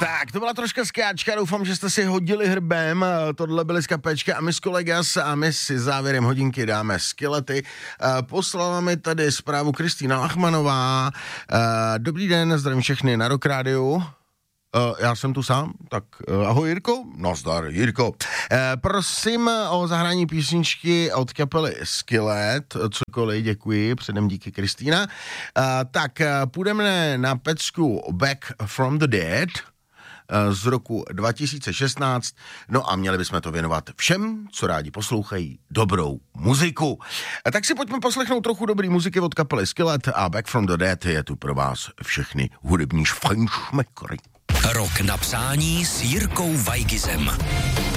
Tak, to byla troška skáčka, doufám, že jste si hodili hrbem, tohle byly skapečka a my s kolegas a my si závěrem hodinky dáme skilety. Poslala mi tady zprávu Kristýna Lachmanová. Dobrý den, zdravím všechny na Rock Rádiu. Já jsem tu sám, tak ahoj Jirko. Nazdar Jirko. Prosím o zahrání písničky od kapely Skillet, cokoliv, děkuji, předem díky Kristýna. Tak půjdeme na pecku Back from the Dead z roku 2016, no a měli bychom to věnovat všem, co rádi poslouchají dobrou muziku. Tak si pojďme poslechnout trochu dobrý muziky od kapely Skillet a Back from the Dead je tu pro vás všechny hudební šfajnšmekry. Rok na přání s Jirkou Weigizem.